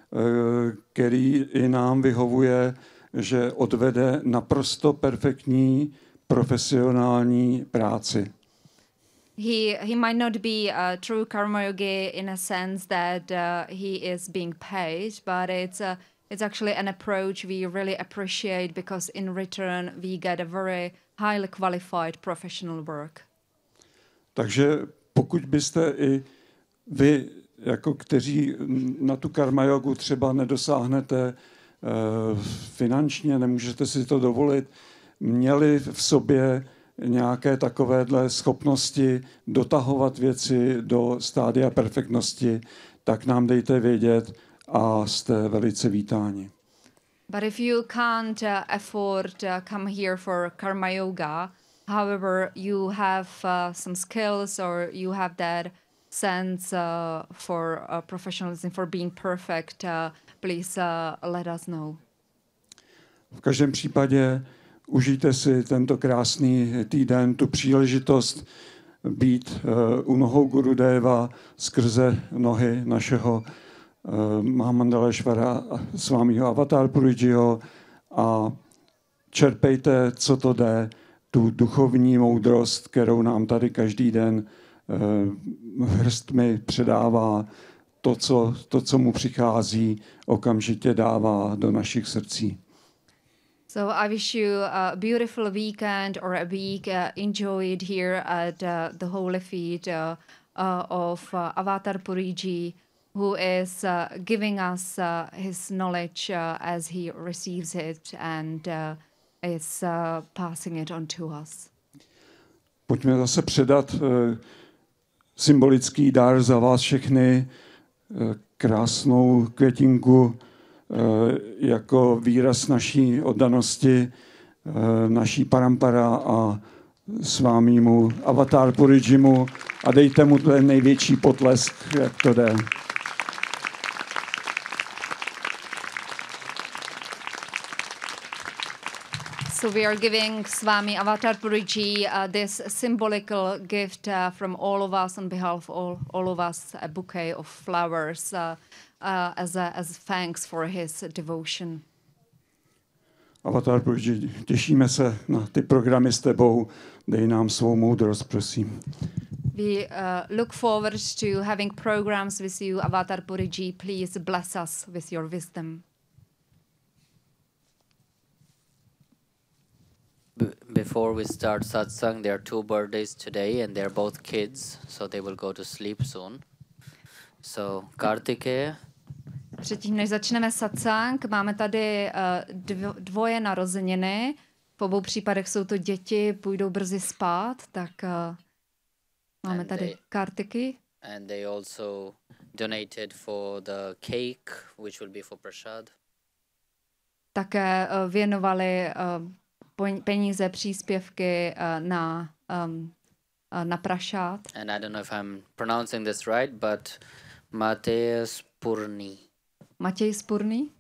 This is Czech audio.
který i nám vyhovuje, že odvede naprosto perfektní profesionální práci. He might not be a true karma yogi in a sense that he is being paid, but it's actually an approach we really appreciate because in return we get a very highly qualified professional work. Takže pokud byste i vy, jako kteří na tu karma jogu třeba nedosáhnete finančně, nemůžete si to dovolit, měli v sobě nějaké takovéhle schopnosti dotahovat věci do stádia perfektnosti, tak nám dejte vědět a jste velice vítáni. But if you can't afford come here for karma yoga, however you have some skills or you have that sense for professionalism, for being perfect, please let us know. V každém případě užijte si tento krásný týden, tu příležitost být u nohou Gurudeva skrze nohy našeho Mahamandaleshvara Swamiho Avatar Purijiho a čerpejte, co to jde, tu duchovní moudrost, kterou nám tady každý den hrstmi předává, to, co mu přichází, okamžitě dává do našich srdcí. So I wish you a beautiful weekend or a week. Enjoy it here at the holy feet of Avatar Puriji, who is giving us his knowledge as he receives it and is passing it on to us. Pojďme zase předat symbolický dar za vás všechny, krásnou květinku jako výraz naší oddanosti, naší parampara a svámímu Avatar Purijimu a dejte mu ten největší potlesk, jak to jde. So we are giving Swami Avatar Puriji this symbolical gift from all of us on behalf of all of us, a bouquet of flowers as thanks for his devotion. Avatar Puriji, těšíme se na ty programy s tebou, dej nám svou moudrost, prosím. We look forward to having programs with you, Avatar Puriji. Please bless us with your wisdom. Before we start satsang, there are 2 birthdays today and they're both kids, so they will go to sleep soon. So, Kartikeya. Předtím, než začneme satsang, máme tady dvoje narozeniny. V obou případech jsou to děti, půjdou brzy spát, tak máme tady Kartiky. And they also donated for the cake, which will be for prasad. Také věnovali peníze, příspěvky na prašát. And I don't know if I'm pronouncing this right, but Matěj Spurný. Matěj Spurný?